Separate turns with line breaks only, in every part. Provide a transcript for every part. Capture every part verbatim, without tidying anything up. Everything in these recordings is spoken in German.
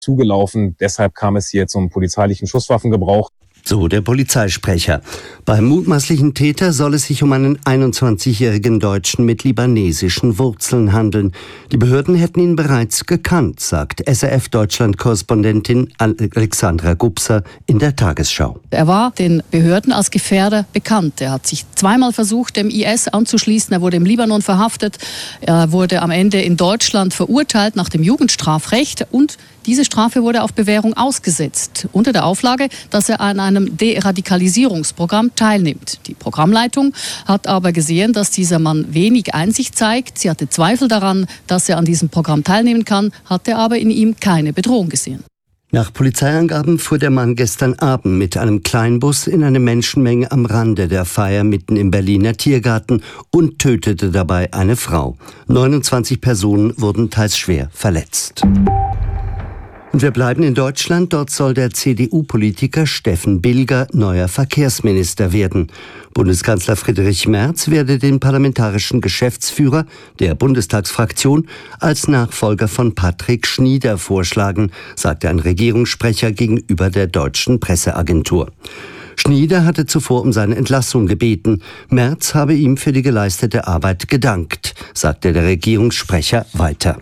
zugelaufen. Deshalb kam es hier zum polizeilichen Schusswaffengebrauch.
So der Polizeisprecher. Beim mutmaßlichen Täter soll es sich um einen einundzwanzigjährigen Deutschen mit libanesischen Wurzeln handeln. Die Behörden hätten ihn bereits gekannt, sagt S R F-Deutschland-Korrespondentin Alexandra Gubser in der Tagesschau.
Er war den Behörden als Gefährder bekannt. Er hat sich zweimal versucht, dem I S anzuschließen. Er wurde im Libanon verhaftet. Er wurde am Ende in Deutschland verurteilt nach dem Jugendstrafrecht und diese Strafe wurde auf Bewährung ausgesetzt, unter der Auflage, dass er an einem Deradikalisierungsprogramm teilnimmt. Die Programmleitung hat aber gesehen, dass dieser Mann wenig Einsicht zeigt. Sie hatte Zweifel daran, dass er an diesem Programm teilnehmen kann, hatte aber in ihm keine Bedrohung gesehen.
Nach Polizeiangaben fuhr der Mann gestern Abend mit einem Kleinbus in eine Menschenmenge am Rande der Feier mitten im Berliner Tiergarten und tötete dabei eine Frau. neunundzwanzig Personen wurden teils schwer verletzt. Und wir bleiben in Deutschland. Dort soll der C D U-Politiker Steffen Bilger neuer Verkehrsminister werden. Bundeskanzler Friedrich Merz werde den parlamentarischen Geschäftsführer der Bundestagsfraktion als Nachfolger von Patrick Schnieder vorschlagen, sagte ein Regierungssprecher gegenüber der deutschen Presseagentur. Schnieder hatte zuvor um seine Entlassung gebeten. Merz habe ihm für die geleistete Arbeit gedankt, sagte der Regierungssprecher weiter.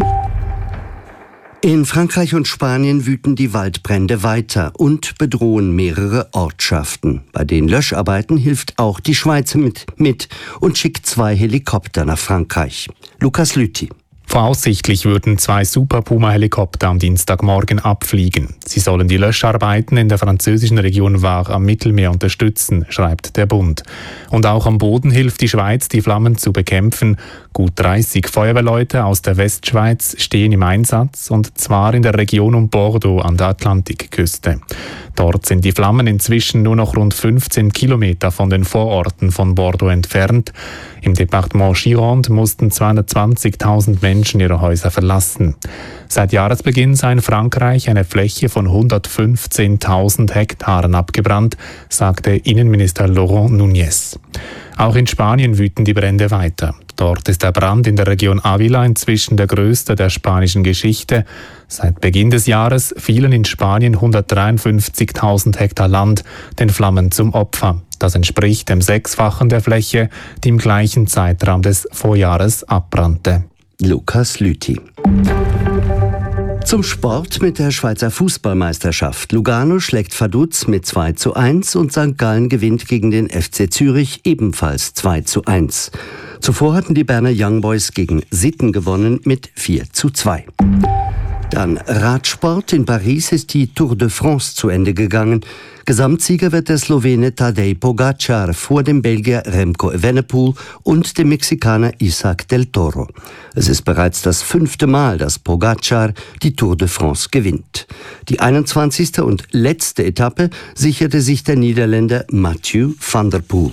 In Frankreich und Spanien wüten die Waldbrände weiter und bedrohen mehrere Ortschaften. Bei den Löscharbeiten hilft auch die Schweiz mit, mit und schickt zwei Helikopter nach Frankreich. Lukas Lüthi.
Voraussichtlich würden zwei Super Puma-Helikopter am Dienstagmorgen abfliegen. Sie sollen die Löscharbeiten in der französischen Region Var am Mittelmeer unterstützen, schreibt der Bund. Und auch am Boden hilft die Schweiz, die Flammen zu bekämpfen. Gut dreißig Feuerwehrleute aus der Westschweiz stehen im Einsatz, und zwar in der Region um Bordeaux an der Atlantikküste. Dort sind die Flammen inzwischen nur noch rund fünfzehn Kilometer von den Vororten von Bordeaux entfernt. Im Departement Gironde mussten zweihundertzwanzigtausend Menschen ihre Häuser verlassen. Seit Jahresbeginn sei in Frankreich eine Fläche von hundertfünfzehntausend Hektaren abgebrannt, sagte Innenminister Laurent Núñez. Auch in Spanien wüten die Brände weiter. Dort ist der Brand in der Region Ávila inzwischen der größte der spanischen Geschichte. Seit Beginn des Jahres fielen in Spanien hundertdreiundfünfzigtausend Hektar Land den Flammen zum Opfer. Das entspricht dem Sechsfachen der Fläche, die im gleichen Zeitraum des Vorjahres abbrannte.
Lukas Lüthi. Zum Sport mit der Schweizer Fußballmeisterschaft. Lugano schlägt Vaduz mit zwei zu eins und Sankt Gallen gewinnt gegen den F C Zürich ebenfalls zwei zu eins. Zuvor hatten die Berner Young Boys gegen Sitten gewonnen mit vier zu zwei. Dann Radsport. In Paris ist die Tour de France zu Ende gegangen. Gesamtsieger wird der Slowene Tadej Pogacar vor dem Belgier Remco Evenepoel und dem Mexikaner Isaac del Toro. Es ist bereits das fünfte Mal, dass Pogacar die Tour de France gewinnt. Die einundzwanzigste und letzte Etappe sicherte sich der Niederländer Mathieu van der Poel.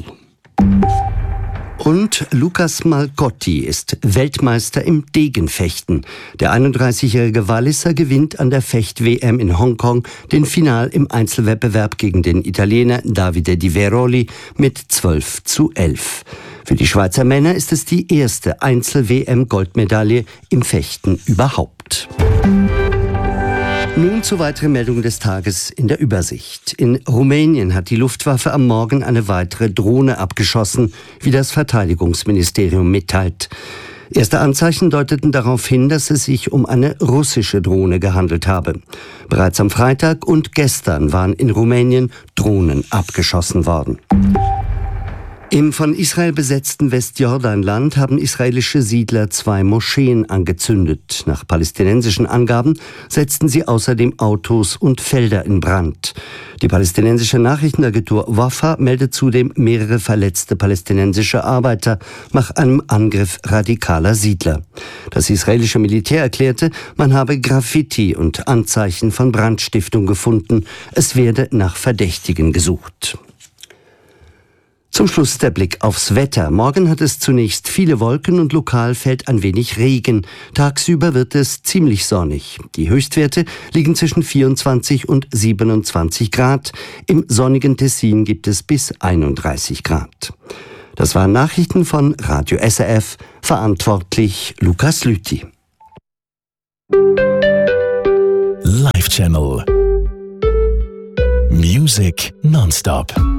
Und Lucas Malcotti ist Weltmeister im Degenfechten. Der einunddreißigjährige Walliser gewinnt an der Fecht-W M in Hongkong den Final im Einzelwettbewerb gegen den Italiener Davide Di Veroli mit zwölf zu elf. Für die Schweizer Männer ist es die erste Einzel-W M-Goldmedaille im Fechten überhaupt. Nun zu weiteren Meldungen des Tages in der Übersicht. In Rumänien hat die Luftwaffe am Morgen eine weitere Drohne abgeschossen, wie das Verteidigungsministerium mitteilt. Erste Anzeichen deuteten darauf hin, dass es sich um eine russische Drohne gehandelt habe. Bereits am Freitag und gestern waren in Rumänien Drohnen abgeschossen worden. Im von Israel besetzten Westjordanland haben israelische Siedler zwei Moscheen angezündet. Nach palästinensischen Angaben setzten sie außerdem Autos und Felder in Brand. Die palästinensische Nachrichtenagentur Wafa meldet zudem mehrere verletzte palästinensische Arbeiter nach einem Angriff radikaler Siedler. Das israelische Militär erklärte, man habe Graffiti und Anzeichen von Brandstiftung gefunden. Es werde nach Verdächtigen gesucht. Zum Schluss der Blick aufs Wetter. Morgen hat es zunächst viele Wolken und lokal fällt ein wenig Regen. Tagsüber wird es ziemlich sonnig. Die Höchstwerte liegen zwischen vierundzwanzig und siebenundzwanzig Grad. Im sonnigen Tessin gibt es bis einunddreißig Grad. Das waren Nachrichten von Radio S R F. Verantwortlich Lukas Lüthi.
Channel. Music nonstop.